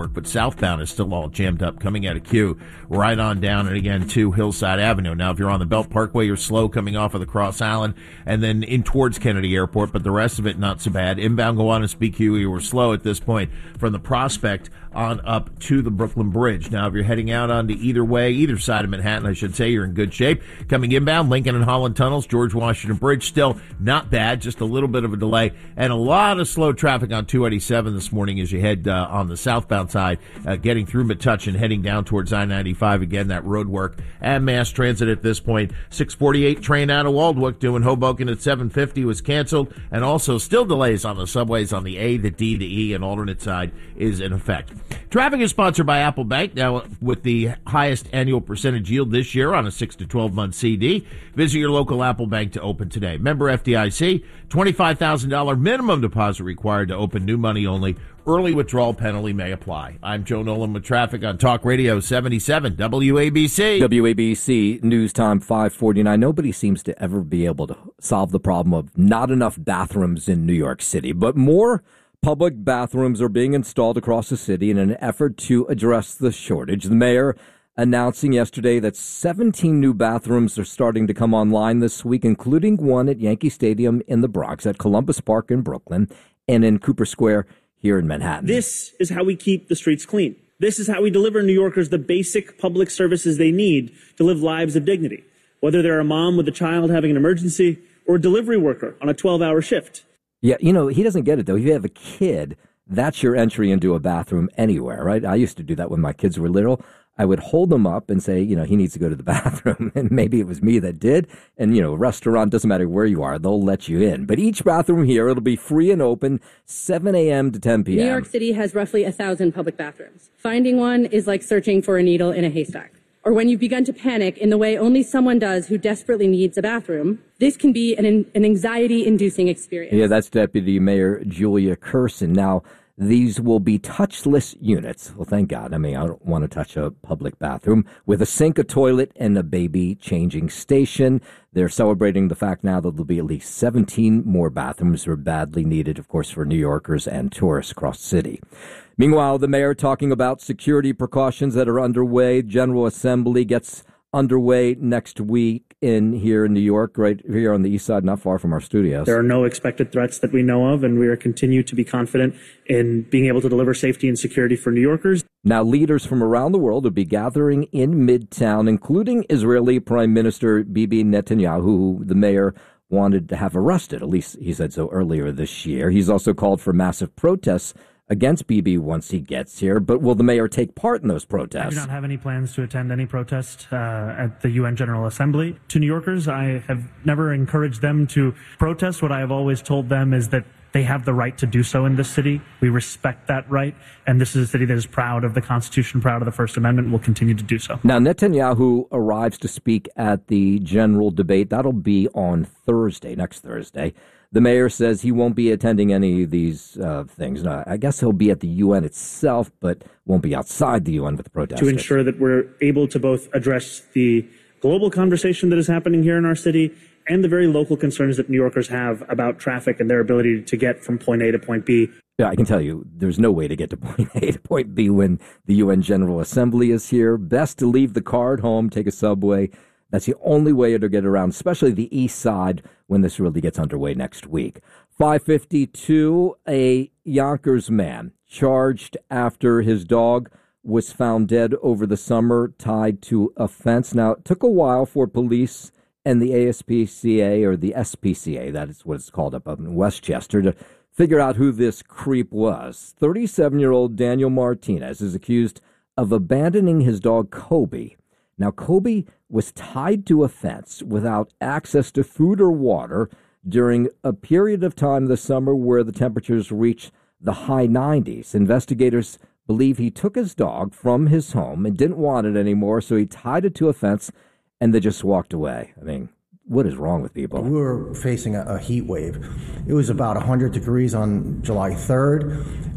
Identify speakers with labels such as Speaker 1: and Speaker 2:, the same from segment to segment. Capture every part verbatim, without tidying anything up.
Speaker 1: but southbound is still all jammed up coming out of Q right on down and again to Hillside Avenue. Now, if you're on the Belt Parkway, you're slow coming off of the Cross Island and then in towards Kennedy Airport, but the rest of it not so bad. Inbound Gowanus B Q, you were slow at this point from the Prospect on up to the Brooklyn Bridge. Now, if you're heading out onto either way, either side of Manhattan, I should say, you're in good shape. Coming inbound, Lincoln and Holland Tunnels, George Washington Bridge, still not bad, just a little bit of a delay, and a lot of slow traffic on two eighty-seven this morning as you head uh, on the southbound side, uh, getting through Metuchen, heading down towards I ninety-five. Again, that road work and mass transit at this point. six forty-eight train out of Waldwick doing Hoboken at seven fifty was canceled, and also still delays on the subways on the A, the D, the E, and alternate side is in effect. Traffic is sponsored by Apple Bank, now with the highest annual percentage yield this year on a six to twelve month C D. Visit your local Apple Bank to open today. Member F D I C, twenty-five thousand dollars minimum deposit required to open, new money only. Early withdrawal penalty may apply. I'm Joe Nolan with traffic on Talk Radio seventy-seven W A B C.
Speaker 2: W A B C News Time five forty-nine. Nobody seems to ever be able to solve the problem of not enough bathrooms in New York City, but more public bathrooms are being installed across the city in an effort to address the shortage. The mayor announcing yesterday that seventeen new bathrooms are starting to come online this week, including one at Yankee Stadium in the Bronx, at Columbus Park in Brooklyn, and in Cooper Square here in Manhattan.
Speaker 3: This is how we keep the streets clean. This is how we deliver New Yorkers the basic public services they need to live lives of dignity, whether they're a mom with a child having an emergency or a delivery worker on a twelve-hour shift.
Speaker 2: Yeah, you know, he doesn't get it, though. If you have a kid, that's your entry into a bathroom anywhere, right? I used to do that when my kids were little. I would hold them up and say, you know, he needs to go to the bathroom. And maybe it was me that did. And, you know, restaurant, doesn't matter where you are, they'll let you in. But each bathroom here, it'll be free and open seven a.m. to ten p.m.
Speaker 4: New York City has roughly a thousand public bathrooms. Finding one is like searching for a needle in a haystack. Or when you've begun to panic in the way only someone does who desperately needs a bathroom, this can be an, an anxiety-inducing experience.
Speaker 2: Yeah, that's Deputy Mayor Julia Kersen. Now, these will be touchless units. Well, thank God. I mean, I don't want to touch a public bathroom. With a sink, a toilet, and a baby changing station. They're celebrating the fact now that there'll be at least seventeen more bathrooms that are badly needed, of course, for New Yorkers and tourists across the city. Meanwhile, the mayor talking about security precautions that are underway. General Assembly gets underway next week in here in New York, right here on the east side, not far from our studios.
Speaker 3: There are no expected threats that we know of, and we are continue to be confident in being able to deliver safety and security for New Yorkers.
Speaker 2: Now, leaders from around the world will be gathering in Midtown, including Israeli Prime Minister Bibi Netanyahu, who the mayor wanted to have arrested. At least he said so earlier this year. He's also called for massive protests against Bibi once he gets here. But will the mayor take part in those protests?
Speaker 5: I do not have any plans to attend any protest uh, at the U N General Assembly. To New Yorkers, I have never encouraged them to protest. What I have always told them is that they have the right to do so in this city. We respect that right. And this is a city that is proud of the Constitution, proud of the First Amendment, and will continue to do so.
Speaker 2: Now, Netanyahu arrives to speak at the general debate. That'll be on Thursday, next Thursday. The mayor says he won't be attending any of these uh, things. No, I guess he'll be at the U N itself, but won't be outside the U N with the protesters.
Speaker 3: To ensure that we're able to both address the global conversation that is happening here in our city and the very local concerns that New Yorkers have about traffic and their ability to get from point A to point B.
Speaker 2: Yeah, I can tell you there's no way to get to point A to point B when the U N General Assembly is here. Best to leave the car at home, take a subway. That's the only way to get around, especially the east side when this really gets underway next week. five fifty-two, a Yonkers man charged after his dog was found dead over the summer, tied to a fence. Now, it took a while for police and the A S P C A, or the S P C A, that is what it's called up in Westchester, to figure out who this creep was. thirty-seven-year-old Daniel Martinez is accused of abandoning his dog, Kobe. Now, Kobe was tied to a fence without access to food or water during a period of time this summer where the temperatures reached the high nineties. Investigators believe he took his dog from his home and didn't want it anymore, so he tied it to a fence and they just walked away. I mean, what is wrong with people?
Speaker 6: We were facing a, a heat wave. It was about one hundred degrees on July third,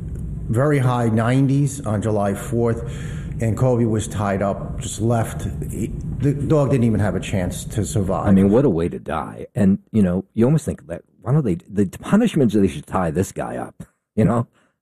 Speaker 6: very high nineties on July fourth. And Kobe was tied up, just left. He, the dog didn't even have a chance to survive.
Speaker 2: I mean, what a way to die. And, you know, you almost think that, why don't they, the punishment is they should tie this guy up, you know?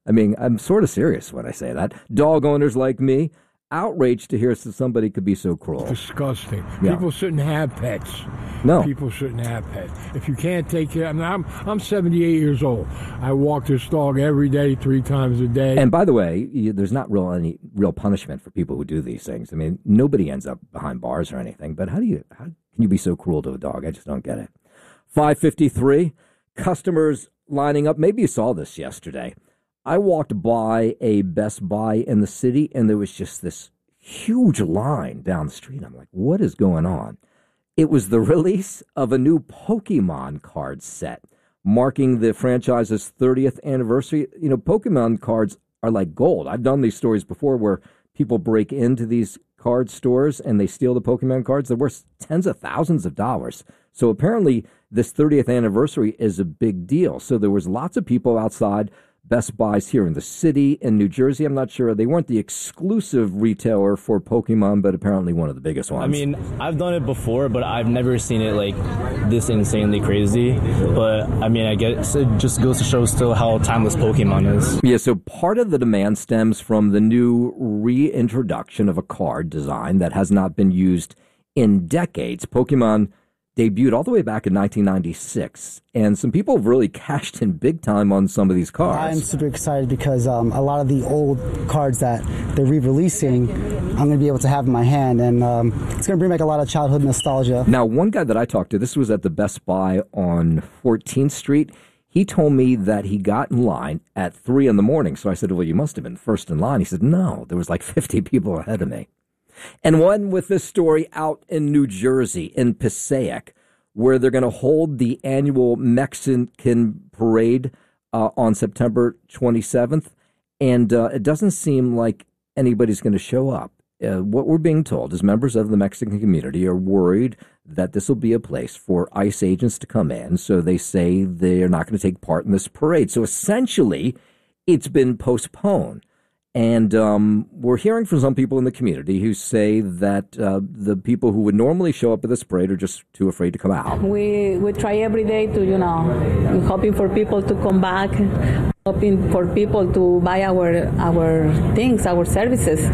Speaker 2: I mean, I'm sort of serious when I say that. Dog owners like me, outraged to hear that somebody could be so cruel.
Speaker 7: Disgusting.
Speaker 2: Yeah.
Speaker 7: People shouldn't have pets.
Speaker 2: No.
Speaker 7: People shouldn't have pets. If you can't take care, I mean, I'm I'm seventy-eight years old. I walk this dog every day, three times a day.
Speaker 2: And by the way, you, there's not real any real punishment for people who do these things. I mean, nobody ends up behind bars or anything. But how do you how can you be so cruel to a dog? I just don't get it. five fifty-three, customers lining up. Maybe you saw this yesterday. I walked by a Best Buy in the city, and there was just this huge line down the street. I'm like, what is going on? It was the release of a new Pokemon card set, marking the franchise's thirtieth anniversary. You know, Pokemon cards are like gold. I've done these stories before where people break into these card stores and they steal the Pokemon cards. They're worth tens of thousands of dollars. So apparently this thirtieth anniversary is a big deal. So there was lots of people outside Best Buys here in the city, in New Jersey. I'm not sure. They weren't the exclusive retailer for Pokemon, but apparently one of the biggest ones.
Speaker 8: I mean, I've done it before, but I've never seen it like this insanely crazy. But I mean, I guess it just goes to show still how timeless Pokemon is.
Speaker 2: Yeah, so part of the demand stems from the new reintroduction of a card design that has not been used in decades. Pokemon debuted all the way back in nineteen ninety-six, and some people have really cashed in big time on some of these cards.
Speaker 9: I'm super excited because um, a lot of the old cards that they're re-releasing, I'm going to be able to have in my hand, and um, it's going to bring back a lot of childhood nostalgia.
Speaker 2: Now, one guy that I talked to, this was at the Best Buy on fourteenth Street, he told me that he got in line at three in the morning, so I said, well, you must have been first in line. He said, no, there was like fifty people ahead of me. And one with this story out in New Jersey, in Passaic, where they're going to hold the annual Mexican parade uh, on September twenty-seventh. And uh, it doesn't seem like anybody's going to show up. Uh, what we're being told is members of the Mexican community are worried that this will be a place for ICE agents to come in. So they say they're not going to take part in this parade. So essentially, it's been postponed. And um, we're hearing from some people in the community who say that uh, the people who would normally show up at this parade are just too afraid to come out.
Speaker 10: We we try every day to, you know, hoping for people to come back, hoping for people to buy our our things, our services.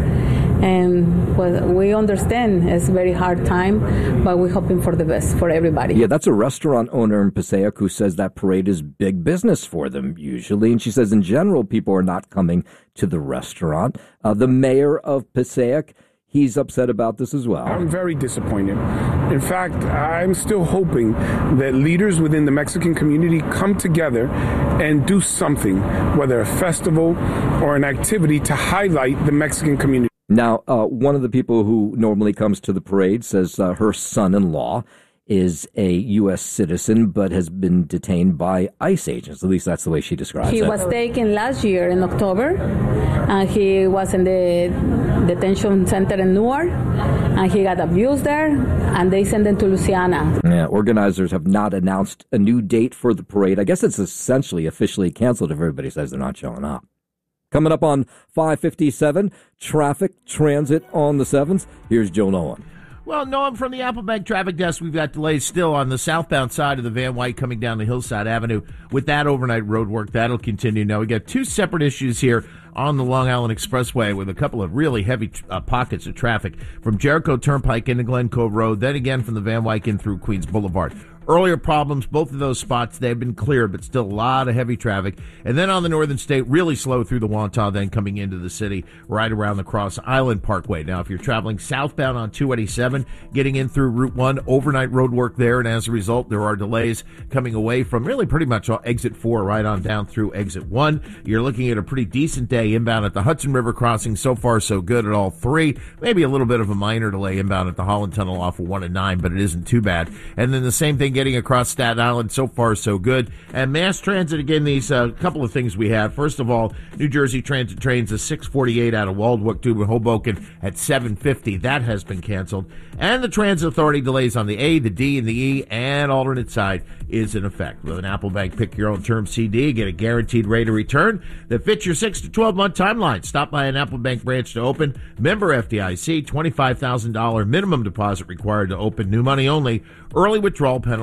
Speaker 10: And well, we understand it's a very hard time, but we're hoping for the best for everybody.
Speaker 2: Yeah, that's a restaurant owner in Passaic who says that parade is big business for them usually. And she says in general, people are not coming to the restaurant. Uh, the mayor of Passaic, he's upset about this as well.
Speaker 11: I'm very disappointed. In fact, I'm still hoping that leaders within the Mexican community come together and do something, whether a festival or an activity to highlight the Mexican community.
Speaker 2: Now, uh, one of the people who normally comes to the parade says uh, her son-in-law is a U S citizen but has been detained by ICE agents. At least that's the way she describes
Speaker 10: he
Speaker 2: it.
Speaker 10: He was taken last year in October, and he was in the detention center in Newark, and he got abused there, and they sent him to Louisiana.
Speaker 2: Yeah, organizers have not announced a new date for the parade. I guess it's essentially officially canceled if everybody says they're not showing up. Coming up on five fifty-seven, traffic transit on the seventh. Here's Joe Nolan.
Speaker 1: Well, Noam, from the Applebank traffic desk, we've got delays still on the southbound side of the Van Wyck coming down the Hillside Avenue. With that overnight road work, that'll continue. Now, we got two separate issues here on the Long Island Expressway with a couple of really heavy uh, pockets of traffic from Jericho Turnpike into Glen Cove Road, then again from the Van Wyck in through Queens Boulevard. Earlier problems, both of those spots, they've been cleared, but still a lot of heavy traffic. And then on the Northern State, really slow through the Wantagh, then coming into the city right around the Cross Island Parkway. Now, if you're traveling southbound on two eighty-seven, getting in through Route one, overnight road work there, and as a result, there are delays coming away from really pretty much all exit four right on down through exit one. You're looking at a pretty decent day inbound at the Hudson River crossing. So far, so good at all three. Maybe a little bit of a minor delay inbound at the Holland Tunnel off of one and nine, but it isn't too bad. And then the same thing getting across Staten Island. So far, so good. And mass transit, again, these uh, couple of things we have. First of all, New Jersey Transit trains is six forty-eight out of Waldwick to Hoboken at seven fifty. That has been canceled. And the Transit Authority delays on the A, the D, and the E, and alternate side is in effect. With an Applebank Pick Your Own Term C D, get a guaranteed rate of return that fits your six to twelve month timeline. Stop by an Applebank branch to open. Member F D I C, twenty-five thousand dollars minimum deposit required to open. New money only. Early withdrawal penalty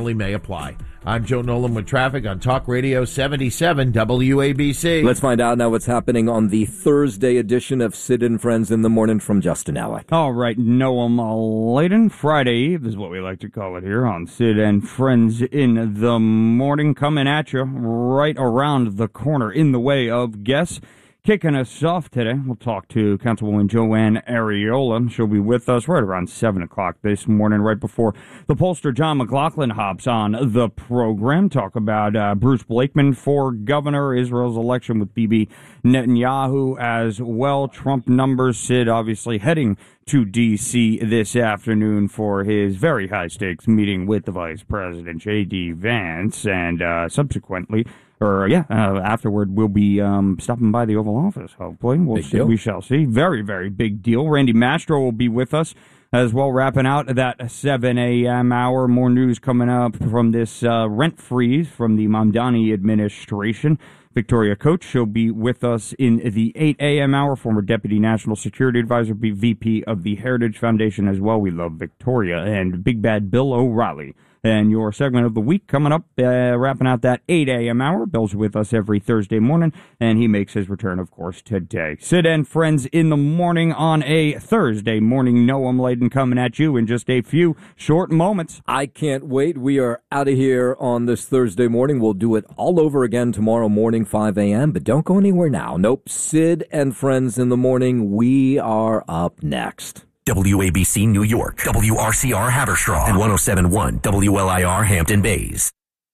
Speaker 1: generally may apply. I'm Joe Nolan with traffic on Talk Radio seventy-seven W A B C.
Speaker 2: Let's find out now what's happening on the Thursday edition of Sid and Friends in the Morning from Justin Alec.
Speaker 12: All right, Noam Laden. Friday Eve is what we like to call it here on Sid and Friends in the Morning. Coming at you right around the corner in the way of guests. Kicking us off today, we'll talk to Councilwoman Joanne Ariola. She'll be with us right around seven o'clock this morning, right before the pollster John McLaughlin hops on the program. Talk about uh, Bruce Blakeman for governor, Israel's election with Bibi Netanyahu as well. Trump numbers. Sid obviously heading to D C this afternoon for his very high-stakes meeting with the Vice President, J D. Vance, and uh, subsequently... Or, yeah, uh, afterward, we'll be um, stopping by the Oval Office, hopefully. We'll see. We shall see. Very, very big deal. Randy Mastro will be with us as well, wrapping out that seven a.m. hour. More news coming up from this uh, rent freeze from the Mamdani administration. Victoria Coach will be with us in the eight a.m. hour, former Deputy National Security Advisor, V P of the Heritage Foundation as well. We love Victoria. And Big Bad Bill O'Reilly. And your segment of the week coming up, uh, wrapping out that eight a.m. hour. Bill's with us every Thursday morning, and he makes his return, of course, today. Sid and Friends in the Morning on a Thursday morning. Noam Laden coming at you in just a few short moments.
Speaker 2: I can't wait. We are out of here on this Thursday morning. We'll do it all over again tomorrow morning, five a.m., but don't go anywhere now. Nope. Sid and Friends in the Morning. We are up next.
Speaker 13: W A B C New York, W R C R Haverstraw, and one oh seven point one W L I R Hampton Bays.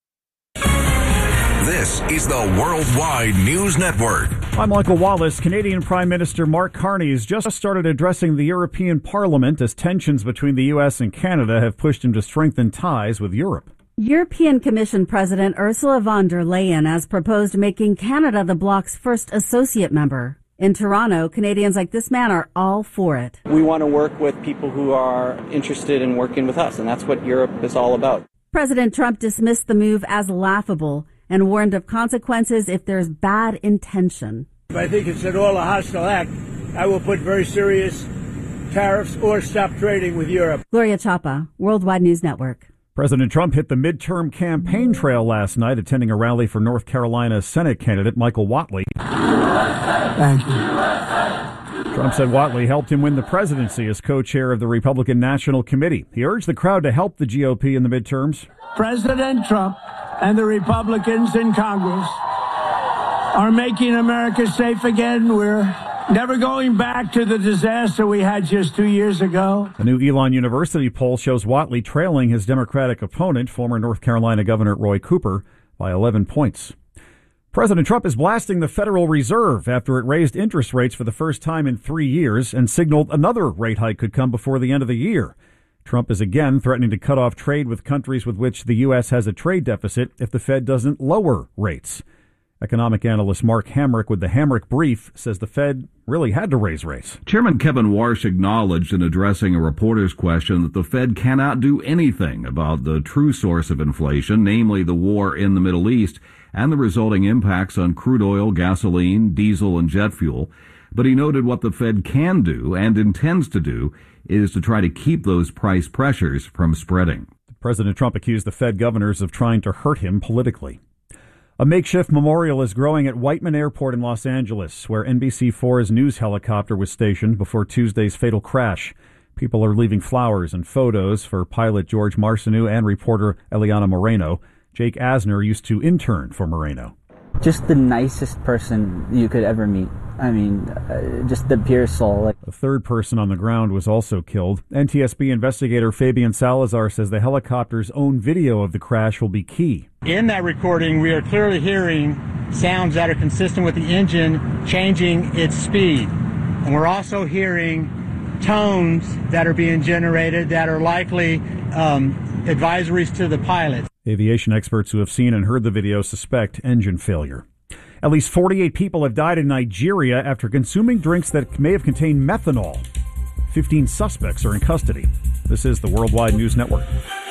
Speaker 13: This is the Worldwide News Network.
Speaker 14: I'm Michael Wallace. Canadian Prime Minister Mark Carney has just started addressing the European Parliament as tensions between the U S and Canada have pushed him to strengthen ties with Europe.
Speaker 15: European Commission President Ursula von der Leyen has proposed making Canada the bloc's first associate member. In Toronto, Canadians like this man are all for it.
Speaker 16: We want to work with people who are interested in working with us, and that's what Europe is all about.
Speaker 15: President Trump dismissed the move as laughable and warned of consequences if there's bad intention.
Speaker 17: If I think it's at all a hostile act, I will put very serious tariffs or stop trading with Europe.
Speaker 15: Gloria Chapa, Worldwide News Network.
Speaker 14: President Trump hit the midterm campaign trail last night, attending a rally for North Carolina Senate candidate Michael Whatley.
Speaker 17: Thank you.
Speaker 14: Trump said Whatley helped him win the presidency as co-chair of the Republican National Committee. He urged the crowd to help the G O P in the midterms.
Speaker 17: President Trump and the Republicans in Congress are making America safe again. We're never going back to the disaster we had just two years ago.
Speaker 14: A new Elon University poll shows Whatley trailing his Democratic opponent, former North Carolina Governor Roy Cooper, by eleven points. President Trump is blasting the Federal Reserve after it raised interest rates for the first time in three years and signaled another rate hike could come before the end of the year. Trump is again threatening to cut off trade with countries with which the U S has a trade deficit if the Fed doesn't lower rates. Economic analyst Mark Hamrick with the Hamrick Brief says the Fed really had to raise rates.
Speaker 18: Chairman Kevin Warsh acknowledged in addressing a reporter's question that the Fed cannot do anything about the true source of inflation, namely the war in the Middle East and the resulting impacts on crude oil, gasoline, diesel, and jet fuel. But he noted what the Fed can do and intends to do is to try to keep those price pressures from spreading.
Speaker 14: President Trump accused the Fed governors of trying to hurt him politically. A makeshift memorial is growing at Whiteman Airport in Los Angeles, where N B C four's news helicopter was stationed before Tuesday's fatal crash. People are leaving flowers and photos for pilot George Marcineau and reporter Eliana Moreno. Jake Asner used to intern for Moreno.
Speaker 19: Just the nicest person you could ever meet. I mean, uh, just the pure soul. Like.
Speaker 14: A third person on the ground was also killed. N T S B investigator Fabian Salazar says the helicopter's own video of the crash will be key.
Speaker 20: In that recording, we are clearly hearing sounds that are consistent with the engine changing its speed. And we're also hearing tones that are being generated that are likely um, advisories to the pilot.
Speaker 14: Aviation experts who have seen and heard the video suspect engine failure. At least forty-eight people have died in Nigeria after consuming drinks that may have contained methanol. fifteen suspects are in custody. This is the Worldwide News Network.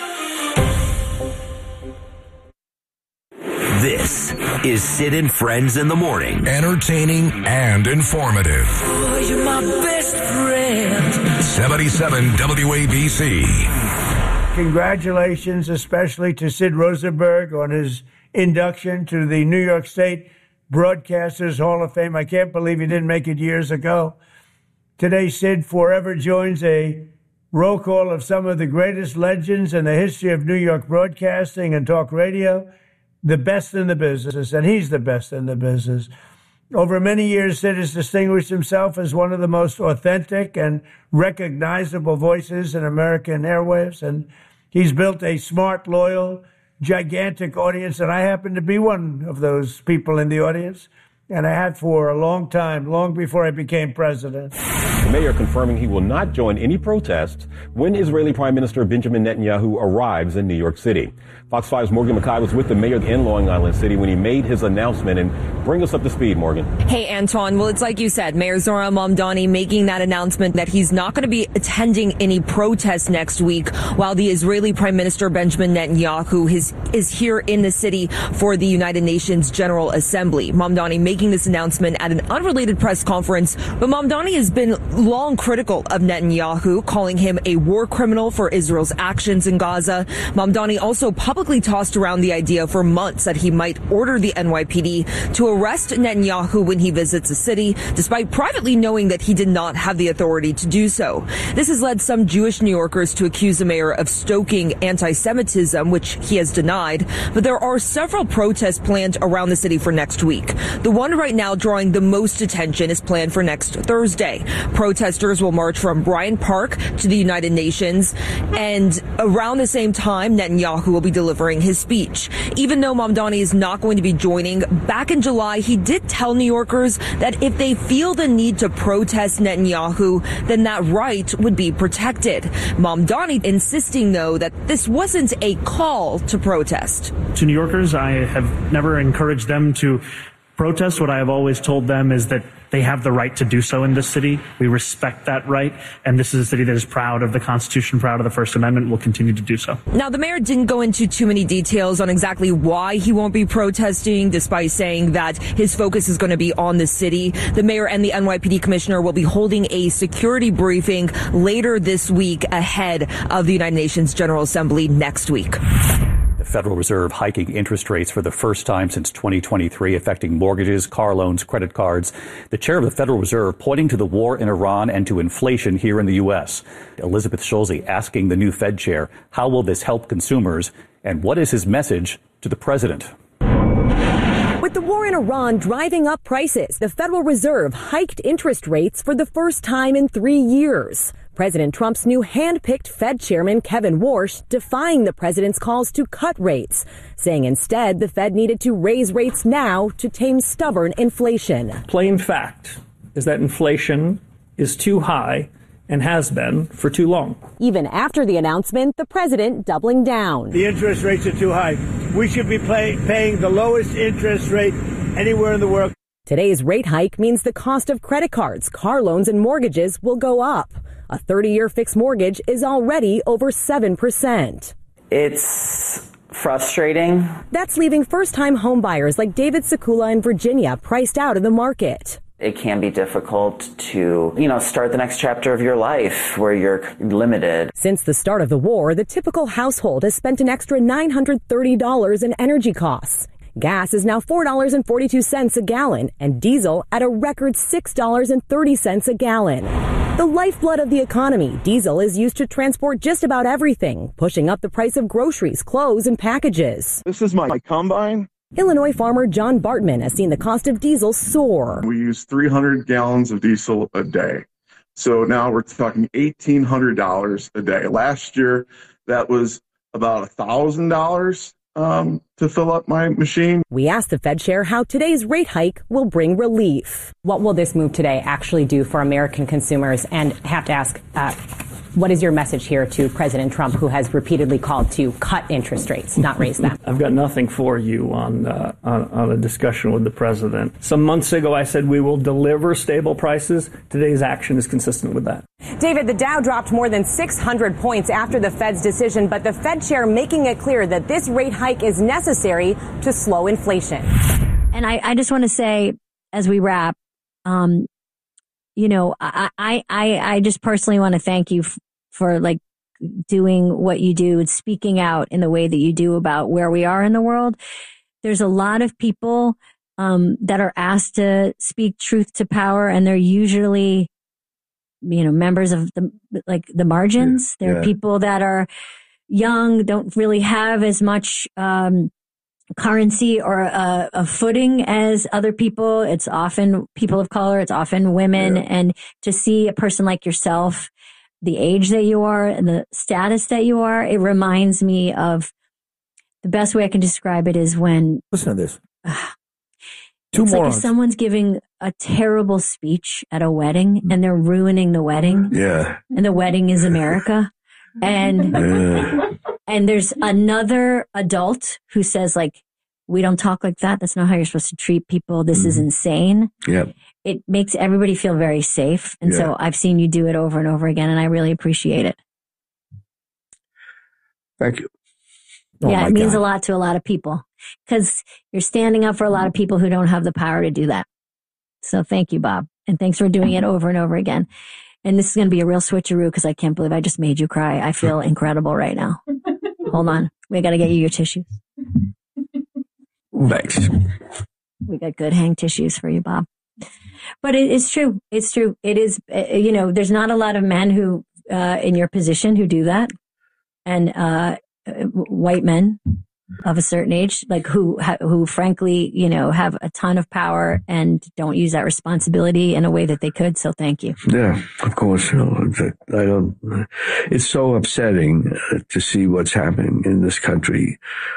Speaker 13: This is Sid and Friends in the Morning. Entertaining and informative.
Speaker 21: Oh, you're my best friend.
Speaker 13: seventy-seven W A B C.
Speaker 17: Congratulations, especially to Sid Rosenberg on his induction to the New York State Broadcasters Hall of Fame. I can't believe he didn't make it years ago. Today, Sid forever joins a roll call of some of the greatest legends in the history of New York broadcasting and talk radio, the best in the business, and he's the best in the business. Over many years, Sid has distinguished himself as one of the most authentic and recognizable voices in American airwaves, and he's built a smart, loyal, gigantic audience, and I happen to be one of those people in the audience, and I had for a long time, long before I became president.
Speaker 21: The mayor confirming he will not join any protests when Israeli Prime Minister Benjamin Netanyahu arrives in New York City. Fox five's Morgan McKay was with the mayor in Long Island City when he made his announcement. And bring us up to speed, Morgan.
Speaker 22: Hey, Antoine. Well, it's like you said, Mayor Zohran Mamdani making that announcement that he's not going to be attending any protests next week while the Israeli Prime Minister Benjamin Netanyahu is, is here in the city for the United Nations General Assembly. Mamdani making this announcement at an unrelated press conference, but Mamdani has been long critical of Netanyahu, calling him a war criminal for Israel's actions in Gaza. Mamdani also publicly tossed around the idea for months that he might order the N Y P D to arrest Netanyahu when he visits the city, despite privately knowing that he did not have the authority to do so. This has led some Jewish New Yorkers to accuse the mayor of stoking anti-Semitism, which he has denied. But there are several protests planned around the city for next week. The one right now drawing the most attention is planned for next Thursday. Protesters will march from Bryant Park to the United Nations, and around the same time, Netanyahu will be delivering his speech. Even though Mamdani is not going to be joining, back in July, he did tell New Yorkers that if they feel the need to protest Netanyahu, then that right would be protected. Mamdani insisting, though, that this wasn't a call to protest.
Speaker 5: To New Yorkers, I have never encouraged them to protest. What I have always told them is that they have the right to do so in this city. We respect that right. And this is a city that is proud of the Constitution, proud of the First Amendment, will continue to do so.
Speaker 22: Now, the mayor didn't go into too many details on exactly why he won't be protesting, despite saying that his focus is going to be on the city. The mayor and the N Y P D commissioner will be holding a security briefing later this week ahead of the United Nations General Assembly next week.
Speaker 23: The Federal Reserve hiking interest rates for the first time since twenty twenty-three, affecting mortgages, car loans, credit cards. The chair of the Federal Reserve pointing to the war in Iran and to inflation here in the U S. Elizabeth Schulze asking the new Fed chair, how will this help consumers? And what is his message to the president?
Speaker 24: With the war in Iran driving up prices, the Federal Reserve hiked interest rates for the first time in three years. President Trump's new hand-picked Fed chairman, Kevin Warsh, defying the president's calls to cut rates, saying instead the Fed needed to raise rates now to tame stubborn inflation.
Speaker 25: Plain fact is that inflation is too high and has been for too long.
Speaker 24: Even after the announcement, the president doubling down.
Speaker 17: The interest rates are too high. We should be pay- paying the lowest interest rate anywhere in the world.
Speaker 24: Today's rate hike means the cost of credit cards, car loans, and mortgages will go up. A thirty-year fixed mortgage is already over seven percent.
Speaker 26: It's frustrating.
Speaker 24: That's leaving first-time home buyers like David Sekula in Virginia priced out of the market.
Speaker 26: It can be difficult to, you know, start the next chapter of your life where you're limited.
Speaker 24: Since the start of the war, the typical household has spent an extra nine hundred thirty dollars in energy costs. Gas is now four dollars and forty-two cents a gallon, and diesel at a record six dollars and thirty cents a gallon. The lifeblood of the economy, diesel is used to transport just about everything, pushing up the price of groceries, clothes, and packages.
Speaker 27: This is my combine.
Speaker 24: Illinois farmer John Bartman has seen the cost of diesel soar.
Speaker 27: We use three hundred gallons of diesel a day. So now we're talking eighteen hundred dollars a day. Last year, that was about one thousand dollars um, to fill up my machine.
Speaker 24: We asked the Fed chair how today's rate hike will bring relief.
Speaker 28: What will this move today actually do for American consumers? And I have to ask, uh, what is your message here to President Trump, who has repeatedly called to cut interest rates, not raise them?
Speaker 25: I've got nothing for you on, uh, on on a discussion with the president. Some months ago, I said we will deliver stable prices. Today's action is consistent with that.
Speaker 28: David, the Dow dropped more than six hundred points after the Fed's decision, but the Fed chair making it clear that this rate hike is necessary to slow inflation.
Speaker 29: And I, I just want to say, as we wrap, um, you know, I, I, I, I just personally want to thank you f- for like doing what you do and speaking out in the way that you do about where we are in the world. There's a lot of people um, that are asked to speak truth to power, and they're usually, you know, members of the, like the margins.
Speaker 1: Yeah.
Speaker 29: They're
Speaker 1: Yeah.
Speaker 29: people that are young, don't really have as much, um, currency or a, a footing as other people. It's often people of color. It's often women.
Speaker 1: Yeah.
Speaker 29: And to see a person like yourself, the age that you are and the status that you are, it reminds me of the best way I can describe it is when,
Speaker 2: listen to this. Two
Speaker 29: it's like
Speaker 2: morons.
Speaker 29: if someone's giving a terrible speech at a wedding and they're ruining the wedding.
Speaker 1: Yeah.
Speaker 29: And the wedding is America. And,
Speaker 1: Yeah.
Speaker 29: and there's another adult who says like, we don't talk like that. That's not how you're supposed to treat people. This is insane.
Speaker 1: Yep.
Speaker 29: It makes everybody feel very safe. And
Speaker 1: Yeah.
Speaker 29: so I've seen you do it over and over again, and I really appreciate it.
Speaker 1: Thank you.
Speaker 29: yeah, it means a lot to a lot of people because you're standing up for a lot of people who don't have the power to do that. So thank you, Bob. And thanks for doing it over and over again. And this is going to be a real switcheroo because I can't believe I just made you cry. I feel incredible right now. Hold on. We got to get you your tissues.
Speaker 1: Thanks.
Speaker 29: We got good hang tissues for you, Bob. But it is true. It's true. It is, uh, you know, there's not a lot of men who, uh, in your position who do that. And, uh, white men of a certain age, like who, who frankly, you know, have a ton of power and don't use that responsibility in a way that they could. So thank you.
Speaker 1: Yeah, of course. No, I don't, it's so upsetting to see what's happening in this country.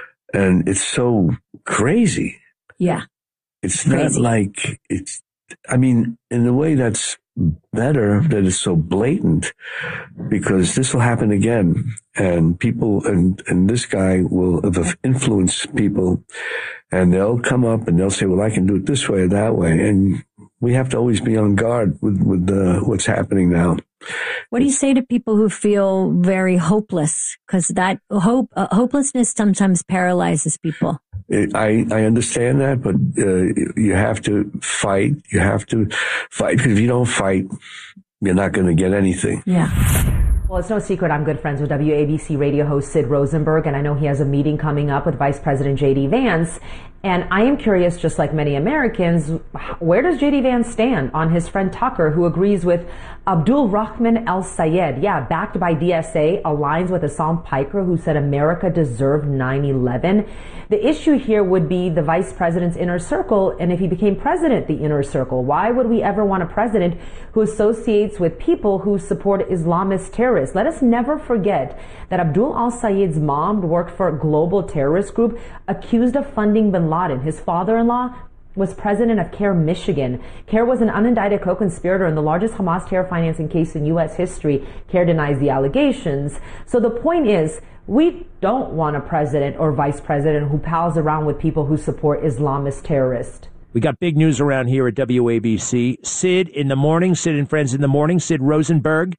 Speaker 1: And it's so crazy.
Speaker 29: Yeah.
Speaker 1: It's not
Speaker 29: Crazy.
Speaker 1: like it's, I mean, in a way that's better that it's so blatant because this will happen again and people and, and this guy will have influenced people and they'll come up and they'll say, well, I can do it this way or that way. And we have to always be on guard with, with uh, what's happening now.
Speaker 29: What do you say to people who feel very hopeless? Because that hope, uh, hopelessness sometimes paralyzes people.
Speaker 1: I, I understand that, but uh, you have to fight. You have to fight because if you don't fight, you're not going to get anything.
Speaker 29: Yeah.
Speaker 3: Well, it's no secret I'm good friends with W A B C radio host Sid Rosenberg, and I know he has a meeting coming up with Vice President J D. Vance. And I am curious, just like many Americans, where does J D. Vance stand on his friend Tucker, who agrees with Abdul Rahman al-Sayed, yeah, backed by D S A, aligns with Assam Piker, who said America deserved nine eleven. The issue here would be the vice president's inner circle, and if he became president, the inner circle. Why would we ever want a president who associates with people who support Islamist terrorists? Let us never forget that Abdul al-Sayed's mom worked for a global terrorist group accused of funding bin Laden. His father-in-law was president of CARE Michigan. CARE was an unindicted co-conspirator in the largest Hamas terror financing case in U S history. CARE denies the allegations. So the point is, we don't want a president or vice president who pals around with people who support Islamist terrorists.
Speaker 4: We got big news around here at W A B C. Sid in the morning, Sid and Friends in the morning, Sid Rosenberg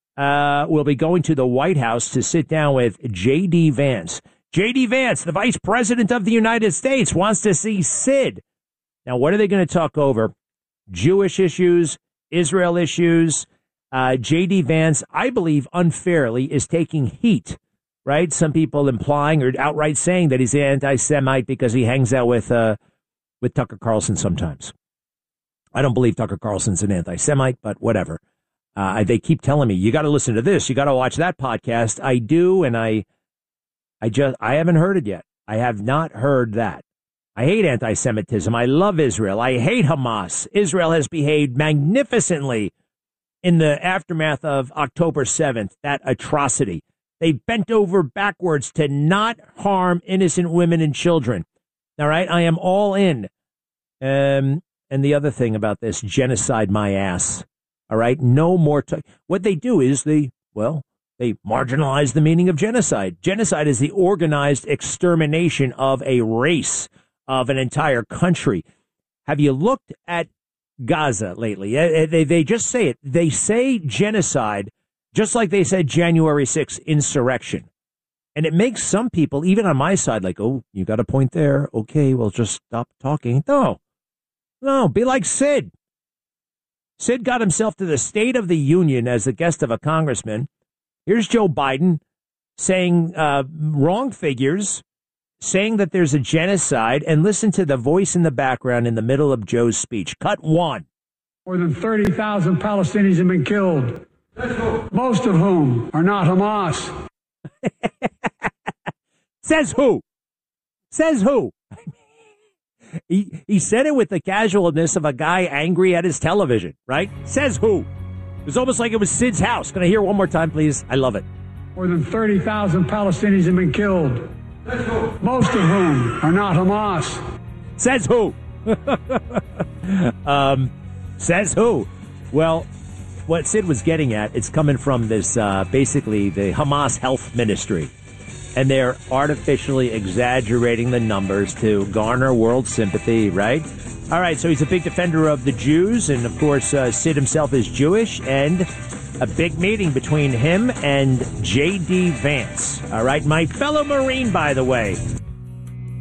Speaker 4: uh, will be going to the White House to sit down with J D. Vance. J D. Vance, the vice president of the United States, wants to see Sid. Now, what are they going to talk over? Jewish issues, Israel issues. Uh, J D. Vance, I believe unfairly, is taking heat, right? Some people implying or outright saying that he's anti-Semite because he hangs out with uh, with Tucker Carlson sometimes. I don't believe Tucker Carlson's an anti-Semite, but whatever. Uh, they keep telling me, you got to listen to this, you got to watch that podcast. I do, and I, I just, I haven't heard it yet. I have not heard that. I hate anti-Semitism. I love Israel. I hate Hamas. Israel has behaved magnificently in the aftermath of October seventh, that atrocity. They bent over backwards to not harm innocent women and children. All right, I am all in. Um, and the other thing about this, genocide my ass. All right, no more. T- what they do is they, well, they marginalize the meaning of genocide. Genocide is the organized extermination of a race, of an entire country. Have you looked at Gaza lately? They, they just say it. They say genocide just like they said January sixth insurrection. And it makes some people, even on my side, like, oh, you got a point there. Okay, well, just stop talking. No, no, be like Sid. Sid got himself to the State of the Union as the guest of a congressman. Here's Joe Biden saying uh, wrong figures, saying that there's a genocide, and listen to the voice in the background in the middle of Joe's speech. Cut one.
Speaker 6: More than thirty thousand Palestinians have been killed, most of whom are not Hamas.
Speaker 4: Says who? Says who? he, he said it with the casualness of a guy angry at his television, right? Says who? It was almost like it was Sid's house. Can I hear one more time, please? I love it.
Speaker 6: More than thirty thousand Palestinians have been killed, most of whom are not Hamas.
Speaker 4: Says who? um, says who? Well, what Sid was getting at, it's coming from this, uh, basically the Hamas Health Ministry. And they're artificially exaggerating the numbers to garner world sympathy, right? All right, so he's a big defender of the Jews. And, of course, uh, Sid himself is Jewish. And a big meeting between him and J D. Vance. All right, my fellow Marine, by the way.